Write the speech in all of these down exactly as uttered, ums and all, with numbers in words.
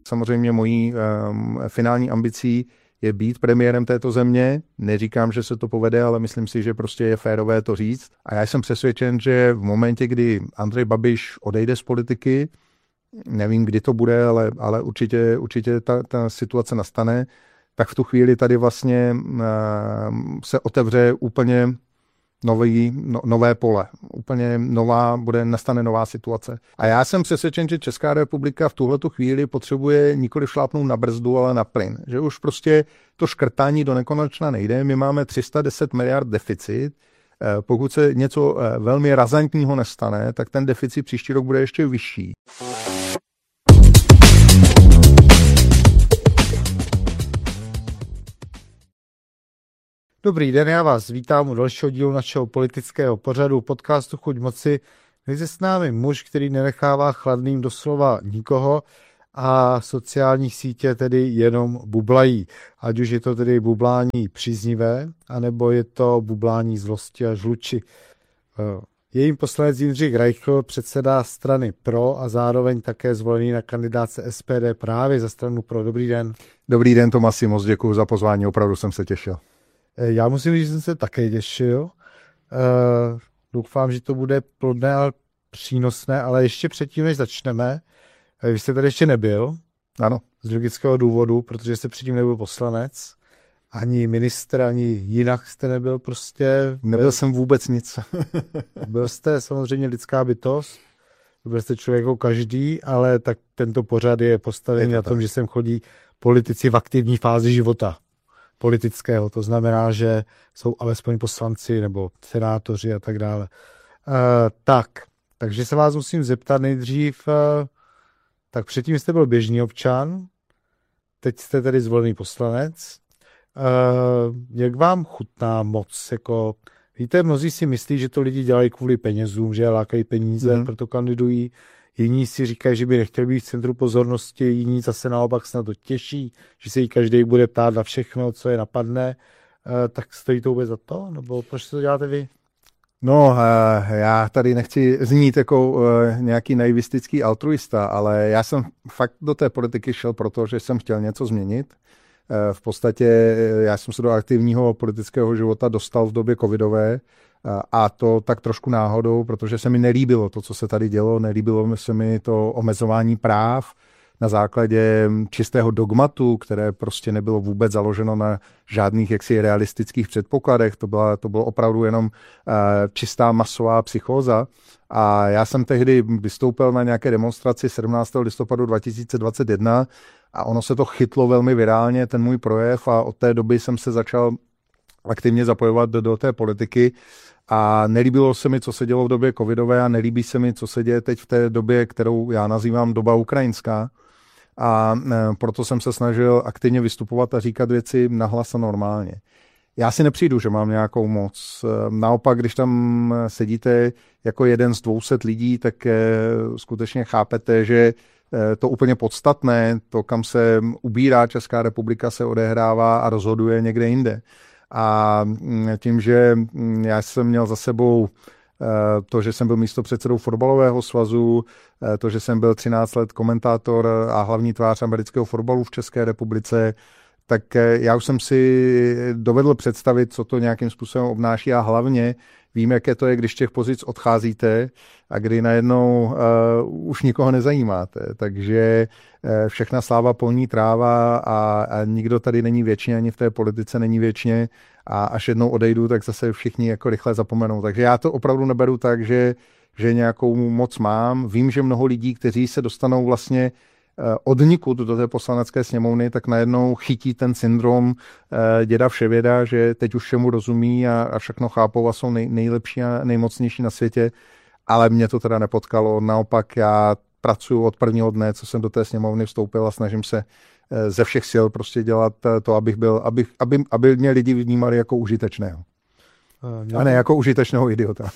samozřejmě mojí um, finální ambicí je být premiérem této země. Neříkám, že se to povede, ale myslím si, že prostě je férové to říct. A já jsem přesvědčen, že v momentě, kdy Andrej Babiš odejde z politiky, nevím, kdy to bude, ale, ale určitě, určitě ta, ta situace nastane, tak v tu chvíli tady vlastně uh, se otevře úplně nový, no, nové pole. Úplně nová, bude, nastane nová situace. A já jsem přesvědčen, že Česká republika v tuhletu chvíli potřebuje nikoli šlápnout na brzdu, ale na plyn. Že už prostě to škrtání do nekonečna nejde. My máme tři sta deset miliard deficit. Pokud se něco velmi razantního nestane, tak ten deficit příští rok bude ještě vyšší. Dobrý den, já vás vítám u dalšího dílu našeho politického pořadu podcastu Chuť moci, kde je s námi muž, který nenechává chladným doslova nikoho a sociální sítě tedy jenom bublají. Ať už je to tedy bublání příznivé, anebo je to bublání zlosti a žluči. Je jím poslanec Jindřich Reichl, předseda strany Pro a zároveň také zvolený na kandidáce S P D právě za stranu Pro. Dobrý den. Dobrý den, Tomasi, moc děkuji za pozvání, opravdu jsem se těšil. Já musím říct, že jsem se také těšil. Uh, doufám, že to bude plodné a přínosné, ale ještě předtím, než začneme, vy jste tady ještě nebyl. Ano. Z logického důvodu, protože jste předtím nebyl poslanec, ani ministr, ani jinak jste nebyl prostě. Nebyl byl... jsem vůbec nic. Byl jste samozřejmě lidská bytost, byl jste člověk jako každý, ale tak tento pořad je postavený na tom, že sem chodí politici v aktivní fázi života politického, to znamená, že jsou alespoň poslanci nebo senátoři a tak dále. Uh, tak, takže se vás musím zeptat nejdřív, uh, tak předtím jste byl běžný občan, teď jste tedy zvolený poslanec. Uh, jak vám chutná moc? Jako, víte, mnozí si myslí, že to lidi dělají kvůli penězům, že lákají peníze, mm. proto kandidují. Jiní si říkají, že by nechtěli být v centru pozornosti, jiní zase naopak se na to těší, že se jí každý bude ptát na všechno, co je napadne. E, tak stojí to vůbec za to? Nebo proč to děláte vy? No, já tady nechci znít jako nějaký naivistický altruista, ale já jsem fakt do té politiky šel proto, že jsem chtěl něco změnit. V podstatě já jsem se do aktivního politického života dostal v době covidové, a to tak trošku náhodou, protože se mi nelíbilo to, co se tady dělo, nelíbilo se mi to omezování práv na základě čistého dogmatu, které prostě nebylo vůbec založeno na žádných jaksi realistických předpokladech, to byla, to bylo opravdu jenom uh, čistá masová psychóza. A já jsem tehdy vystoupil na nějaké demonstraci sedmnáctého listopadu dva tisíce dvacet jedna a ono se to chytlo velmi virálně, ten můj projev, a od té doby jsem se začal aktivně zapojovat do, do té politiky a nelíbilo se mi, co se dělo v době covidové a nelíbí se mi, co se děje teď v té době, kterou já nazývám doba ukrajinská. A e, proto jsem se snažil aktivně vystupovat a říkat věci nahlas a normálně. Já si nepřijdu, že mám nějakou moc. E, naopak, když tam sedíte jako jeden z dvou set lidí, tak e, skutečně chápete, že e, to úplně podstatné, to, kam se ubírá Česká republika, se odehrává a rozhoduje někde jinde. A tím, že já jsem měl za sebou to, že jsem byl místopředsedou fotbalového svazu, to, že jsem byl třináct let komentátor a hlavní tvář amerického fotbalu v České republice, tak já už jsem si dovedl představit, co to nějakým způsobem obnáší a hlavně vím, jaké to je, když těch pozic odcházíte a kdy najednou uh, už nikoho nezajímáte. Takže uh, všechna sláva polní tráva a, a nikdo tady není věčně, ani v té politice není věčně a až jednou odejdu, tak zase všichni jako rychle zapomenou. Takže já to opravdu neberu tak, že, že nějakou moc mám. Vím, že mnoho lidí, kteří se dostanou vlastně odnikud do té poslanecké sněmovny, tak najednou chytí ten syndrom děda vševěda, že teď už všemu rozumí a, a všechno chápou a jsou nej, nejlepší a nejmocnější na světě, ale mě to teda nepotkalo. Naopak já pracuji od prvního dne, co jsem do té sněmovny vstoupil a snažím se ze všech sil prostě dělat to, abych byl, aby, aby, aby mě lidi vnímali jako užitečného. A ne jako užitečného idiota.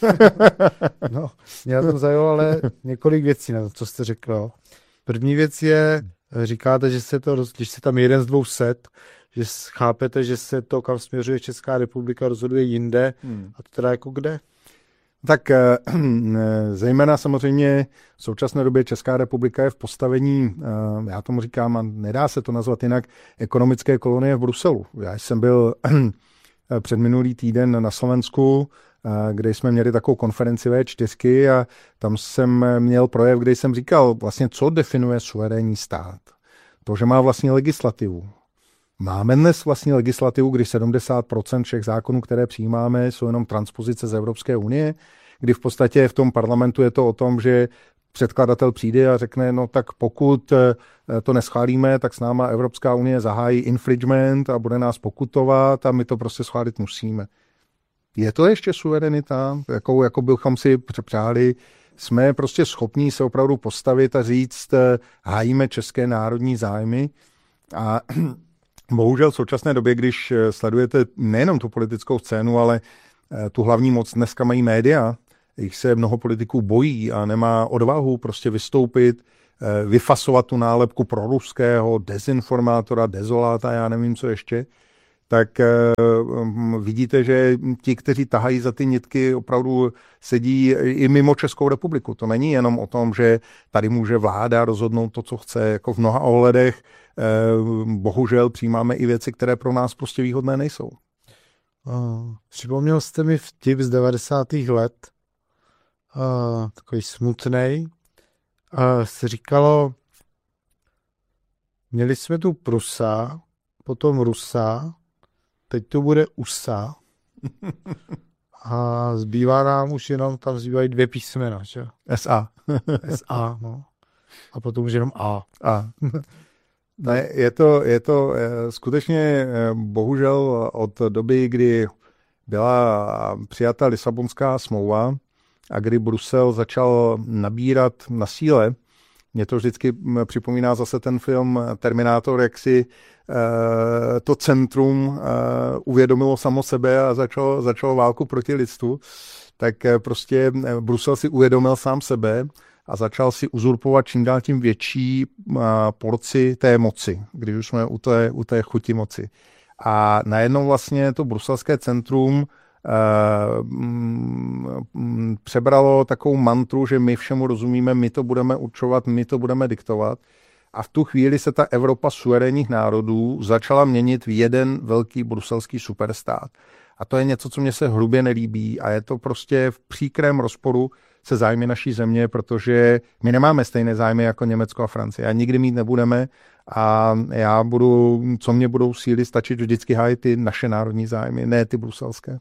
No, mě na tom zajímalo ale několik věcí, na to, co jste řekl. První věc je, říkáte, že se to, když se tam jeden z dvou set, že chápete, že se to, kam směřuje Česká republika, rozhoduje jinde. Hmm. A to teda jako kde? Tak zejména samozřejmě v současné době Česká republika je v postavení, já tomu říkám, a nedá se to nazvat jinak, ekonomické kolonie v Bruselu. Já jsem byl před minulý týden na Slovensku, kde jsme měli takovou konferenci vé čtyři a tam jsem měl projev, kde jsem říkal vlastně, co definuje suverénní stát. To, že má vlastní legislativu. Máme dnes vlastní legislativu, kdy sedmdesát procent všech zákonů, které přijímáme, jsou jenom transpozice z Evropské unie, kdy v podstatě v tom parlamentu je to o tom, že předkladatel přijde a řekne, no tak pokud to neschválíme, tak s náma Evropská unie zahájí infringement a bude nás pokutovat a my to prostě schválit musíme. Je to ještě suverenita, jakou jako bychom si přáli? Jsme prostě schopní se opravdu postavit a říct, hájíme české národní zájmy a bohužel v současné době, když sledujete nejenom tu politickou scénu, ale tu hlavní moc dneska mají média, jich se mnoho politiků bojí a nemá odvahu prostě vystoupit, vyfasovat tu nálepku proruského, dezinformátora, dezoláta, já nevím, co ještě, tak vidíte, že ti, kteří tahají za ty nitky, opravdu sedí i mimo Českou republiku. To není jenom o tom, že tady může vláda rozhodnout to, co chce, jako v mnoha ohledech. Bohužel přijímáme i věci, které pro nás prostě výhodné nejsou. Uh, připomněl jste mi vtip z devadesátých let, uh, takový smutnej. Uh, se říkalo, měli jsme tu Prusa, potom Rusa, teď to bude U S A a zbývá nám už jenom, tam zbývají dvě písmena, že? S A. S A, no. A potom už jenom A. A. Ne, je to, je to skutečně bohužel od doby, kdy byla přijata Lisabonská smlouva a kdy Brusel začal nabírat na síle. Mě to vždycky připomíná zase ten film Terminátor, jak si to centrum uvědomilo samo sebe a začalo, začalo válku proti lidstvu. Tak prostě Brusel si uvědomil sám sebe a začal si uzurpovat čím dál tím větší porci té moci, když už jsme u té, u té chuti moci. A najednou vlastně to bruselské centrum přebralo takovou mantru, že my všemu rozumíme, my to budeme určovat, my to budeme diktovat. A v tu chvíli se ta Evropa suverénních národů začala měnit v jeden velký bruselský superstát. A to je něco, co mě se hrubě nelíbí a je to prostě v příkrém rozporu se zájmy naší země, protože my nemáme stejné zájmy jako Německo a Francie. A nikdy mít nebudeme a já budu, co mě budou síly stačit, vždycky hájit ty naše národní zájmy, ne ty bruselské.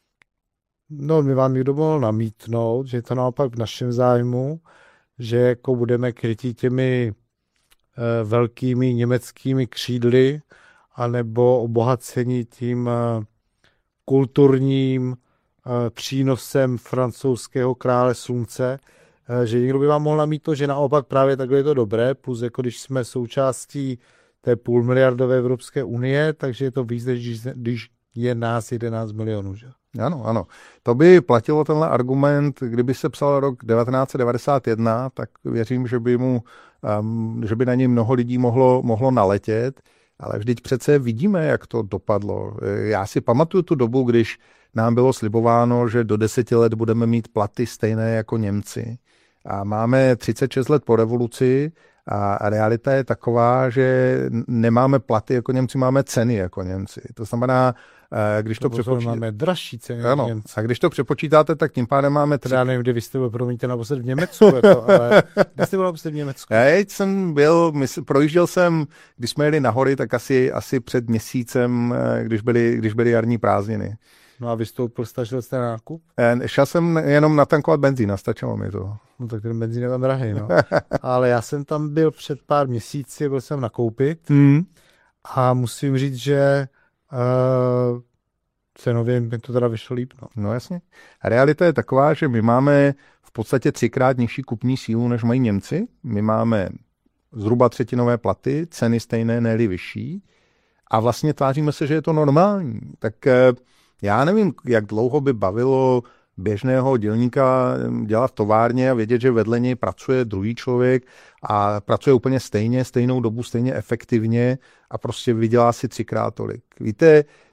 No, my vám někdo mohl namítnout, že je to naopak v našem zájmu, že jako budeme krytí těmi e, velkými německými křídly anebo obohacení tím e, kulturním e, přínosem francouzského krále slunce, e, že někdo by vám mohl namítnout, že naopak právě takhle je to dobré, plus jako když jsme součástí té půlmiliardové Evropské unie, takže je to víc, než když je nás jedenáct milionů, že? Ano, ano. To by platilo tenhle argument, kdyby se psal rok devatenáct set devadesát jedna, tak věřím, že by, mu, um, že by na něj mnoho lidí mohlo, mohlo naletět, ale vždyť přece vidíme, jak to dopadlo. Já si pamatuju tu dobu, když nám bylo slibováno, že do deseti let budeme mít platy stejné jako Němci. A máme třicet šest let po revoluci a realita je taková, že nemáme platy jako Němci, máme ceny jako Němci. To znamená, když to, to přepočítáte... Máme dražší ceny ano, jako Němci. A když to přepočítáte, tak tím pádem máme... Tři... Já nevím, kde vy jste byl, promiňte, naposled v Německu, jako, ale kde jste byl naposled v Německu? Já jsem byl, mysl, projížděl jsem, když jsme jeli na hory, tak asi, asi před měsícem, když byly, když byly jarní prázdniny. No a vystoupil, stačil jste na nákup? Šel jsem jenom natankovat benzín a stačilo mi to. No tak ten benzín je tam drahý, no. Ale já jsem tam byl před pár měsíci, byl jsem nakoupit hmm. a musím říct, že uh, cenově mi to teda vyšlo líp, no. No jasně. A realita je taková, že my máme v podstatě třikrát nižší kupní sílu, než mají Němci. My máme zhruba třetinové platy, ceny stejné, ne-li vyšší. A vlastně tváříme se, že je to normální. Tak já nevím, jak dlouho by bavilo běžného dělníka dělat v továrně a vědět, že vedle něj pracuje druhý člověk a pracuje úplně stejně, stejnou dobu, stejně efektivně a prostě vydělá si třikrát tolik. Víte,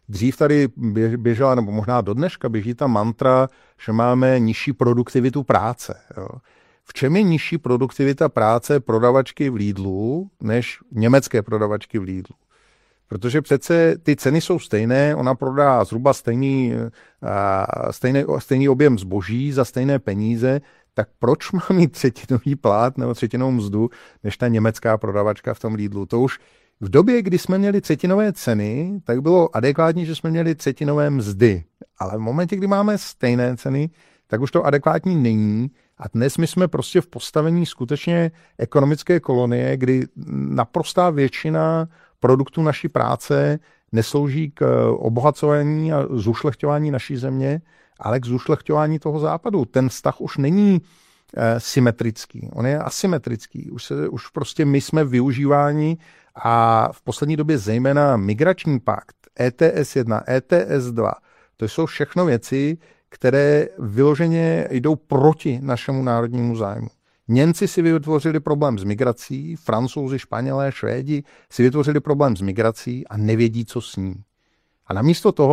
Dřív tady běžela, nebo možná do dneška běží ta mantra, že máme nižší produktivitu práce. Jo. V čem je nižší produktivita práce prodavačky v Lidlu než německé prodavačky v Lidlu? Protože přece ty ceny jsou stejné, ona prodá zhruba stejný, stejný, stejný objem zboží za stejné peníze, tak proč má mít třetinový plát nebo třetinovou mzdu než ta německá prodavačka v tom Lidlu? To už v době, kdy jsme měli třetinové ceny, tak bylo adekvátní, že jsme měli třetinové mzdy. Ale v momentě, kdy máme stejné ceny, tak už to adekvátní není. A dnes my jsme prostě v postavení skutečně ekonomické kolonie, kdy naprostá většina produktů naší práce neslouží k obohacování a zušlechťování naší země, ale k zušlechťování toho západu. Ten vztah už není e, symetrický, on je asymetrický. Už, se, už prostě my jsme využíváni a v poslední době zejména migrační pakt, E T S jedna, E T S dva, to jsou všechno věci, které vyloženě jdou proti našemu národnímu zájmu. Němci si vytvořili problém s migrací, Francouzi, Španělé, Švédi si vytvořili problém s migrací a nevědí, co s ní. A namísto toho,